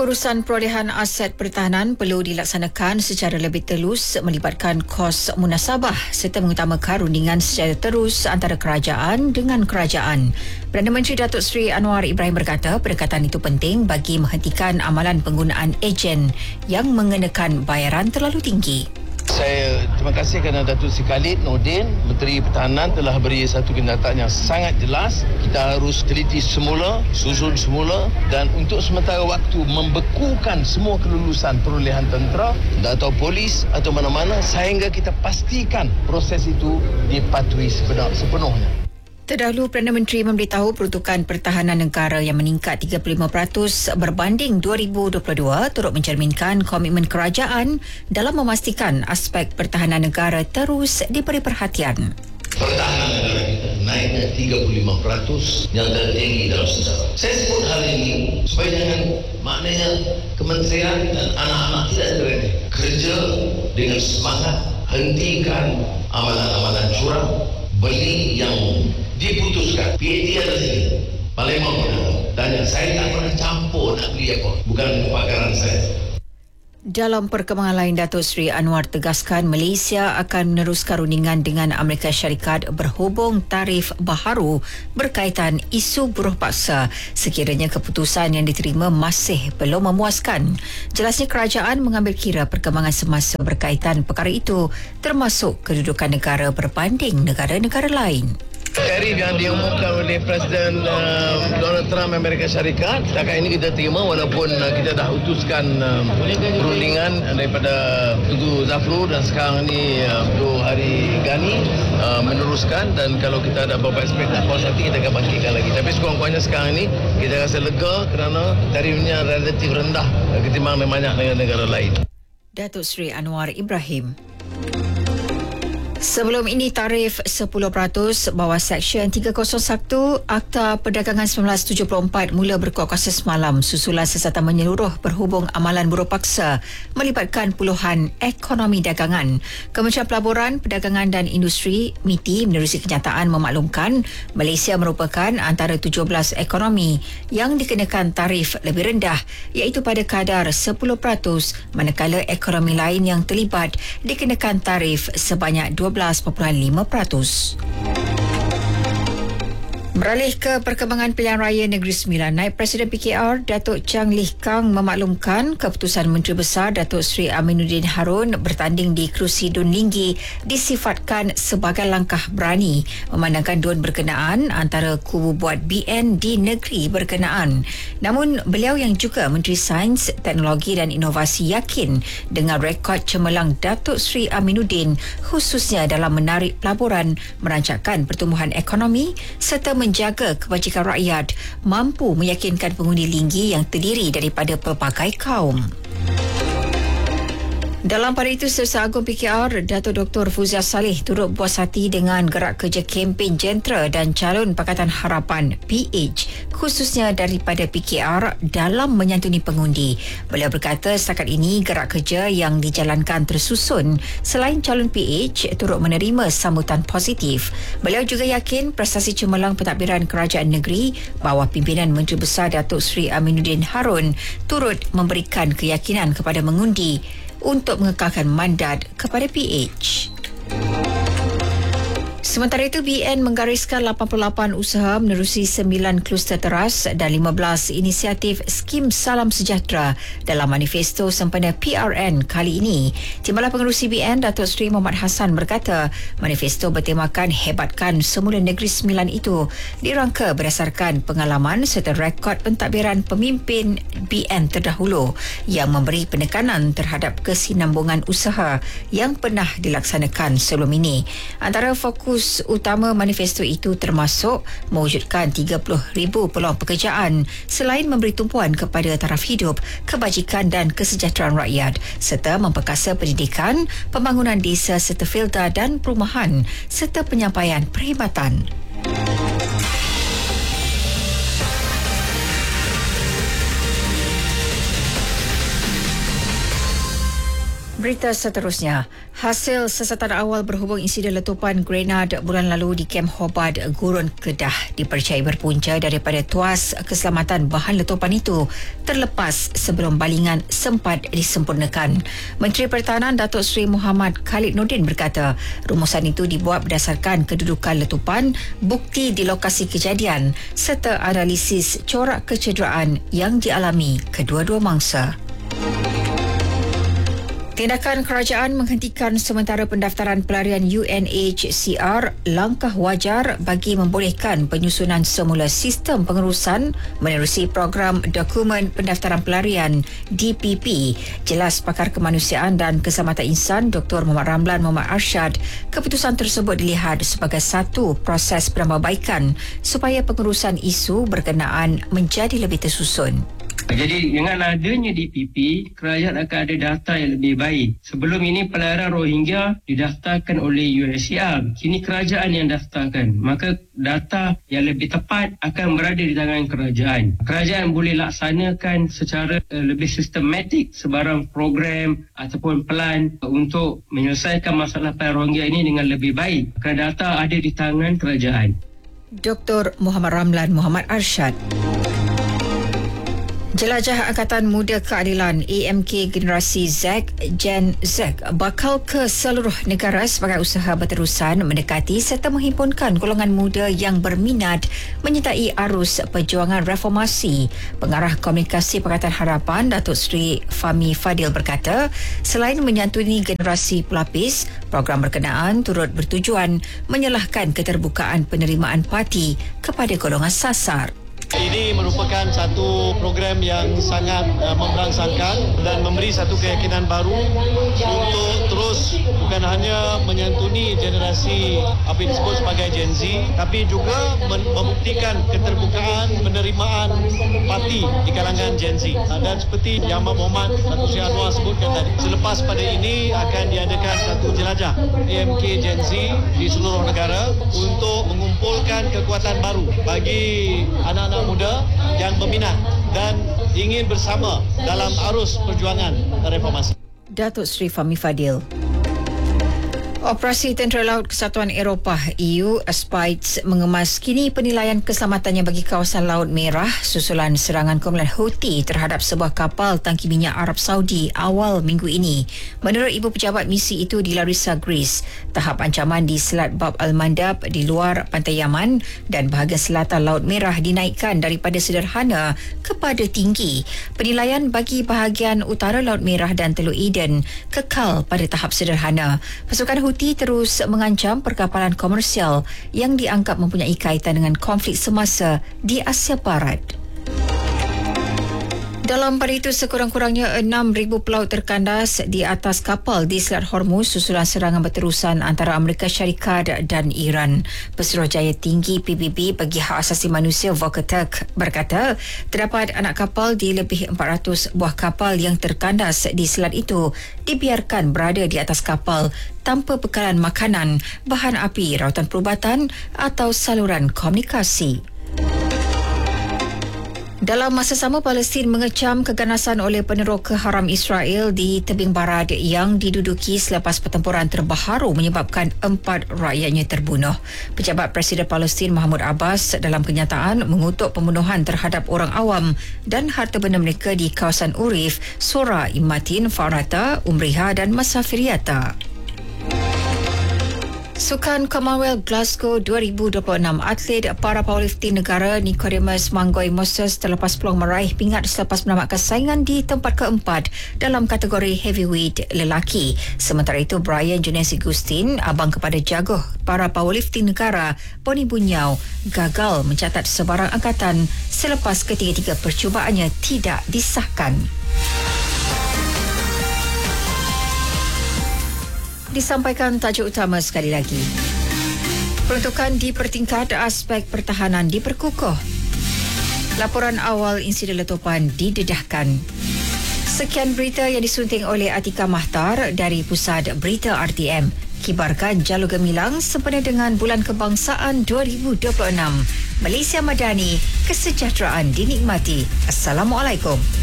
Pengurusan perolehan aset pertahanan perlu dilaksanakan secara lebih telus melibatkan kos munasabah serta mengutamakan rundingan secara terus antara kerajaan dengan kerajaan. Perdana Menteri Datuk Seri Anwar Ibrahim berkata pendekatan itu penting bagi menghentikan amalan penggunaan ejen yang mengenakan bayaran terlalu tinggi. Saya terima kasih kerana Datuk Seri Khalid Nordin, Menteri Pertahanan telah beri satu kenyataan yang sangat jelas. Kita harus teliti semula, susun semula dan untuk sementara waktu membekukan semua kelulusan perolehan tentera atau polis atau mana-mana sehingga kita pastikan proses itu dipatuhi sepenuhnya. Terdahulu, Perdana Menteri memberitahu peruntukan pertahanan negara yang meningkat 35% berbanding 2022 turut mencerminkan komitmen kerajaan dalam memastikan aspek pertahanan negara terus diberi perhatian. Pertahanan negara kita naiknya 35% yang tertinggi dalam sejarah. Saya sebut hal ini supaya jangan maknanya kementerian dan anak-anak tidak terlena. Kerja dengan semangat, hentikan amalan-amalan curang, beli yang diputuskan. PAT ada sini. Palembang tanya, saya tak pernah campur nak beli apa. Bukan kepakaran saya. Dalam perkembangan lain, Datuk Seri Anwar tegaskan Malaysia akan meneruskan rundingan dengan Amerika Syarikat berhubung tarif baharu berkaitan isu buruh paksa sekiranya keputusan yang diterima masih belum memuaskan. Jelasnya kerajaan mengambil kira perkembangan semasa berkaitan perkara itu termasuk kedudukan negara berbanding negara-negara lain. Tarif yang diumumkan oleh Presiden Donald Trump Amerika Syarikat setakat ini kita terima walaupun kita dah utuskan perundingan daripada Tugu Zafrul dan sekarang ini Tugu Hari Gani meneruskan dan kalau kita ada beberapa aspek tak puas hati kita akan bangkitkan lagi. Tapi sekurang-kurangnya sekarang ini kita rasa lega kerana tarifnya relatif rendah ketimbang banyak negara-negara lain. Datuk Seri Anwar Ibrahim. Sebelum ini, tarif 10% bawah Seksyen 301 Akta Perdagangan 1974 mula berkuasa semalam susulan siasatan menyeluruh berhubung amalan buruh paksa melibatkan puluhan ekonomi dagangan. Kementerian Pelaburan, Perdagangan dan Industri MITI menerusi kenyataan memaklumkan Malaysia merupakan antara 17 ekonomi yang dikenakan tarif lebih rendah iaitu pada kadar 10% manakala ekonomi lain yang terlibat dikenakan tarif sebanyak 12.5%. Beralih ke perkembangan pilihan raya Negeri Sembilan, Naib Presiden PKR Datuk Chang Lih Kang memaklumkan keputusan Menteri Besar Datuk Seri Aminuddin Harun bertanding di kerusi Dun Linggi disifatkan sebagai langkah berani memandangkan dun berkenaan antara kubu buat BN di negeri berkenaan. Namun beliau yang juga Menteri Sains, Teknologi dan Inovasi yakin dengan rekod cemerlang Datuk Seri Aminuddin khususnya dalam menarik pelaburan, merancangkan pertumbuhan ekonomi serta menjaga kebajikan rakyat mampu meyakinkan pengundi Linggi yang terdiri daripada pelbagai kaum. Dalam pada itu, Setiausaha Agung PKR Datuk Dr. Fuzia Saleh turut puas hati dengan gerak kerja kempen jentera dan calon Pakatan Harapan PH khususnya daripada PKR dalam menyantuni pengundi. Beliau berkata setakat ini gerak kerja yang dijalankan tersusun selain calon PH turut menerima sambutan positif. Beliau juga yakin prestasi cemerlang pentadbiran kerajaan negeri bawah pimpinan Menteri Besar Datuk Seri Aminuddin Harun turut memberikan keyakinan kepada mengundi untuk mengekalkan mandat kepada PH. Sementara itu, BN menggariskan 88 usaha menerusi 9 kluster teras dan 15 inisiatif skim Salam Sejahtera dalam manifesto sempena PRN kali ini. Timbalan Pengerusi BN Datuk Seri Muhammad Hassan berkata, manifesto bertemakan hebatkan semula Negeri Sembilan itu dirangka berdasarkan pengalaman serta rekod pentadbiran pemimpin BN terdahulu yang memberi penekanan terhadap kesinambungan usaha yang pernah dilaksanakan sebelum ini. Antara fokus utama manifesto itu termasuk mewujudkan 30,000 peluang pekerjaan selain memberi tumpuan kepada taraf hidup, kebajikan dan kesejahteraan rakyat serta memperkasa pendidikan, pembangunan desa serta filter dan perumahan serta penyampaian perkhidmatan. Berita seterusnya, hasil siasatan awal berhubung insiden letupan grenade bulan lalu di Kem Hobart, Gurun, Kedah dipercayai berpunca daripada tuas keselamatan bahan letupan itu terlepas sebelum balingan sempat disempurnakan. Menteri Pertahanan Datuk Seri Muhammad Khalid Nordin berkata, rumusan itu dibuat berdasarkan kedudukan letupan, bukti di lokasi kejadian serta analisis corak kecederaan yang dialami kedua-dua mangsa. Tindakan kerajaan menghentikan sementara pendaftaran pelarian UNHCR langkah wajar bagi membolehkan penyusunan semula sistem pengurusan menerusi program Dokumen Pendaftaran Pelarian DPP. Jelas pakar kemanusiaan dan keselamatan insan Dr. Muhammad Ramlan Muhammad Arsyad, keputusan tersebut dilihat sebagai satu proses penambahbaikan supaya pengurusan isu berkenaan menjadi lebih tersusun. Jadi dengan adanya DPP, kerajaan akan ada data yang lebih baik. Sebelum ini pelarian Rohingya didaftarkan oleh UNHCR. Kini kerajaan yang daftarkan. Maka data yang lebih tepat akan berada di tangan kerajaan. Kerajaan boleh laksanakan secara lebih sistematik sebarang program ataupun plan untuk menyelesaikan masalah pelarian Rohingya ini dengan lebih baik. Kerana data ada di tangan kerajaan. Dr. Muhammad Ramlan Muhammad Arsyad. Jelajah Angkatan Muda Keadilan AMK Generasi Z Gen Z bakal ke seluruh negara sebagai usaha berterusan mendekati serta menghimpunkan golongan muda yang berminat menyertai arus perjuangan reformasi. Pengarah Komunikasi Pakatan Harapan Datuk Seri Fahmi Fadil berkata, selain menyantuni generasi pelapis, program berkenaan turut bertujuan menyalahkan keterbukaan penerimaan parti kepada golongan sasar. Ini merupakan satu program yang sangat memberangsangkan dan memberi satu keyakinan baru untuk terus bukan hanya menyantuni generasi apa yang disebut sebagai Gen Z, tapi juga membuktikan keterbukaan penerimaan parti di kalangan Gen Z. Dan seperti Yang Muhammad Datuk Seri Anwar sebutkan tadi, selepas pada ini akan diadakan satu jelajah AMK Gen Z di seluruh negara untuk mengumpulkan kekuatan baru bagi anak-anak muda yang berminat dan ingin bersama dalam arus perjuangan reformasi. Datuk Seri Fahmi Fadil. Operasi Tentera Laut Kesatuan Eropah EU Spites mengemas kini penilaian keselamatannya bagi kawasan Laut Merah susulan serangan kumpulan Houthi terhadap sebuah kapal tangki minyak Arab Saudi awal minggu ini. Menurut ibu pejabat misi itu di Larissa, Greece, tahap ancaman di Selat Bab al-Mandab di luar pantai Yaman dan bahagian selatan Laut Merah dinaikkan daripada sederhana kepada tinggi. Penilaian bagi bahagian utara Laut Merah dan Teluk Eden kekal pada tahap sederhana. Pasukan Houthi terus mengancam perkapalan komersial yang dianggap mempunyai kaitan dengan konflik semasa di Asia Barat. Dalam pada itu, sekurang-kurangnya 6,000 pelaut terkandas di atas kapal di Selat Hormuz susulan serangan berterusan antara Amerika Syarikat dan Iran. Pesuruhjaya Tinggi PBB bagi Hak Asasi Manusia Volker Turk berkata, terdapat anak kapal di lebih 400 buah kapal yang terkandas di selat itu dibiarkan berada di atas kapal tanpa bekalan makanan, bahan api, rawatan perubatan atau saluran komunikasi. Dalam masa sama, Palestin mengecam keganasan oleh peneroka haram Israel di tebing barat yang diduduki selepas pertempuran terbaharu menyebabkan 4 rakyatnya terbunuh. Pejabat Presiden Palestin Mahmud Abbas dalam kenyataan mengutuk pembunuhan terhadap orang awam dan harta benda mereka di kawasan Urif, Sora, Imatin, Farata, Umriha dan Masafiriata. Sukan Commonwealth Glasgow 2026, atlet para powerlifting negara Nicodemus Mangoi Moses terlepas peluang meraih pingat selepas menamatkan saingan di tempat keempat dalam kategori heavyweight lelaki. Sementara itu, Brian Junesi Gustin, abang kepada jagoh para powerlifting negara Boni Bunyau, gagal mencatat sebarang angkatan selepas ketiga-tiga percubaannya tidak disahkan. Disampaikan tajuk utama sekali lagi. Peruntukan di pertingkat aspek pertahanan diperkukuh. Laporan awal insiden letupan didedahkan. Sekian berita yang disunting oleh Atika Mahtar dari Pusat Berita RTM. Kibarkan jalur gemilang sempena dengan Bulan Kebangsaan 2026. Malaysia Madani, kesejahteraan dinikmati. Assalamualaikum.